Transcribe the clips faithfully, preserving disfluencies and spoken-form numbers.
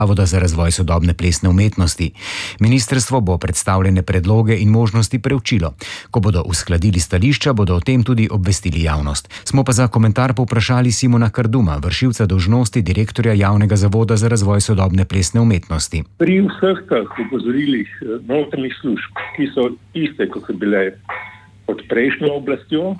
Zavoda za razvoj sodobne plesne umetnosti. Ministrstvo bo predstavljene predloge in možnosti preučilo. Ko bodo uskladili stališča, bodo o tem tudi obvestili javnost. Smo pa za komentar povprašali Simona Karduma, vršilca dolžnosti direktorja Javnega zavoda za razvoj sodobne plesne umetnosti. Pri vseh teh opozorilih notranjih služb, ki so iste, kot so bile pod prejšnjo oblastjo,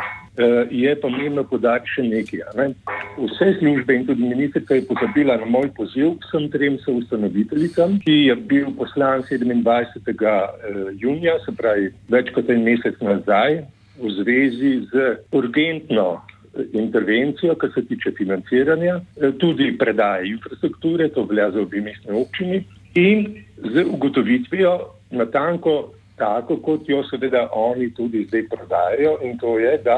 je pomembno podati še nekaj. Ne? Vse službe in tudi ministrica je pozabila na moj poziv vsem trem soustanoviteljicam, ki je bil poslan sedemindvajsetega junija, se pravi več kot en mesec nazaj, v zvezi z urgentno intervencijo, kar se tiče financiranja, tudi predaje infrastrukture, to velja za obe mestni občini, in z ugotovitvijo natanko tako, kot jo seveda oni tudi zdaj prodajajo, in to je, da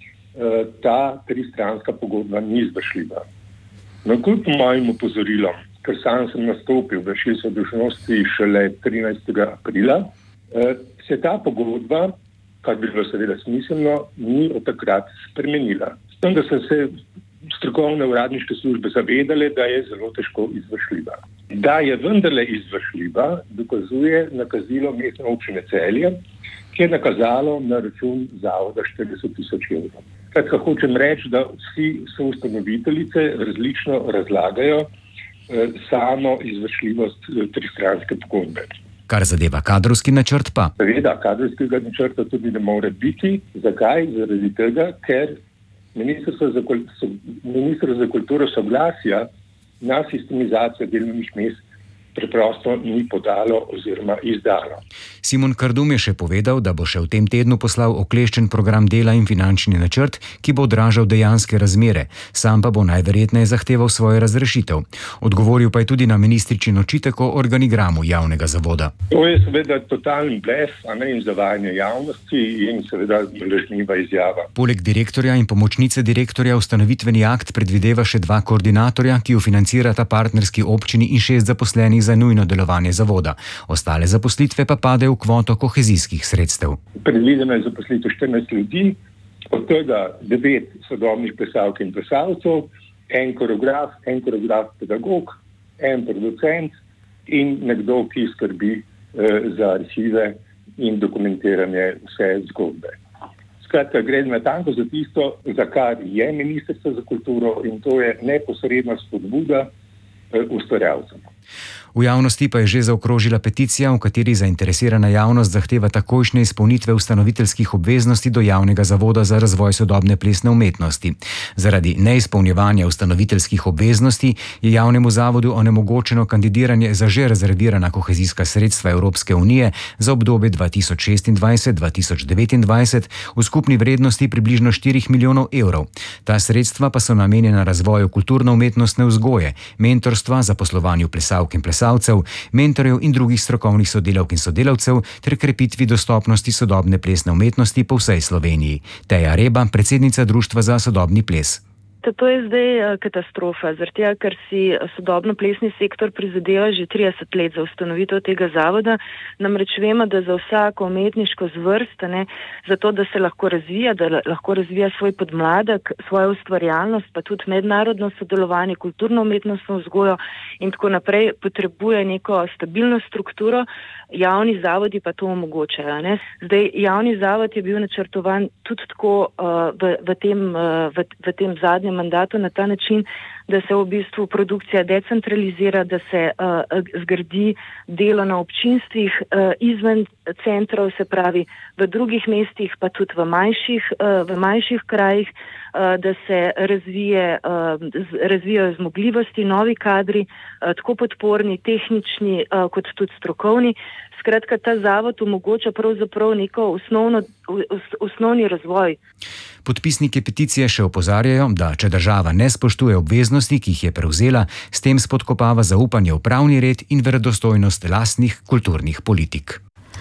uh, ta tristranska pogodba ni izvršljiva. No, kljub mojim opozorilom, ker sam sem nastopil vršilca dolžnosti šele trinajstega aprila, uh, se ta pogodba, kar bi bilo seveda smiselno, ni od takrat spremenila. S tem, da so se strokovne uradniške službe zavedale, da je zelo težko izvršljiva. Da je vendarle izvršljiva, dokazuje nakazilo mestne občine Celje, ki je nakazalo na račun zavoda štirideset tisoč evrov. Kratka, hočem reči, da vsi soustanoviteljice različno razlagajo eh, samo izvršljivost eh, tristranske pogodbe. Kar zadeva kadrovski načrt pa? Seveda, kadrovskega načrta tudi ne more biti. Zakaj? Zaradi tega, ker Ministrstvo za, Ministrstvo za kulturo soglasja na sistemizacijo delovnih mest preprosto ni podalo oziroma izdalo. Simon Kardum je še povedal, da bo še v tem tednu poslal okleščen program dela in finančni načrt, ki bo odražal dejanske razmere, sam pa bo najverjetneje zahteval svojo razrešitev. Odgovoril pa je tudi na ministričin očitek o organigramu javnega zavoda. To je seveda totalen blef, a ne, in zavajanje javnosti in seveda lažniva izjava. Poleg direktorja in pomočnice direktorja ustanovitveni akt predvideva še dva koordinatorja, ki jo financirata partnerski občini in šest zaposlenih za nujno delovanje zavoda. Ostale zaposlitve pa padejo v kvoto kohezijskih sredstev. Predvideno je zaposlitev štirinajst ljudi, od tega devet sodobnih plesalk in plesalcev, en koreograf, en koreograf pedagog, en producent in nekdo, ki skrbi eh, za arhive in dokumentiranje vse zgodbe. Skratka, gre natanko za tisto, za kar je Ministrstvo za kulturo, in to je neposredna spodbuda eh, ustvarjalcem. V javnosti pa je že zaokrožila peticija, v kateri zainteresirana javnost zahteva takojšnje izpolnitve ustanoviteljskih obveznosti do Javnega zavoda za razvoj sodobne plesne umetnosti. Zaradi neizpolnjevanja ustanoviteljskih obveznosti je javnemu zavodu onemogočeno kandidiranje za že rezervirana kohezijska sredstva Evropske unije za obdobje dva tisoč šestindvajset do dva tisoč devetindvajset v skupni vrednosti približno štirih milijonov evrov. Ta sredstva pa so namenjena razvoju kulturno-umetnostne vzgoje, mentorstva, zaposlovanju plesalk in plesalcev, mentorjev in drugih strokovnih sodelavk in sodelavcev ter krepitvi dostopnosti sodobne plesne umetnosti po vsej Sloveniji. Teja Reba, predsednica Društva za sodobni ples. To je zdaj katastrofa, zaradi tega, ker si sodobno plesni sektor prizadeva že trideset let za ustanovitev tega zavoda. Namreč vemo, da za vsako umetniško zvrst, ne, za to, da se lahko razvija, da lahko razvija svoj podmladek, svojo ustvarjalnost, pa tudi mednarodno sodelovanje, kulturno-umetnostno vzgojo in tako naprej, potrebuje neko stabilno strukturo, javni zavodi pa to omogočajo. Ne. Zdaj, javni zavod je bil načrtovan tudi tako uh, v, v, tem, uh, v, v tem zadnjem mandatu na ta način, da se v bistvu produkcija decentralizira, da se uh, zgradi delo na občinstvih uh, izven centrov, se pravi v drugih mestih, pa tudi v manjših, uh, v manjših krajih, uh, da se razvije, uh, z, razvijajo zmogljivosti, novi kadri, uh, tako podporni, tehnični, uh, kot tudi strokovni. Skratka, ta zavod omogoča pravzaprav neko osnovno, osnovni razvoj. Podpisniki peticije še opozarjajo, da če država ne spoštuje obveznosti, ki jih je prevzela, s tem spodkopava zaupanje v pravni red in verodostojnost lastnih kulturnih politik.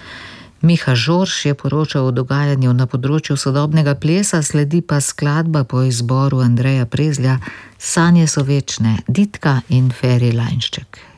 Miha Žorž je poročal o dogajanju na področju sodobnega plesa, sledi pa skladba po izboru Andreja Prezlja Sanje so večne, Ditka in Feri Lajnšček.